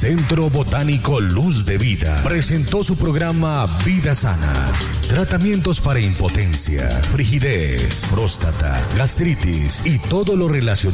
Centro Botánico Luz de Vida presentó su programa Vida Sana. Tratamientos para impotencia, frigidez, próstata, gastritis y todo lo relacionado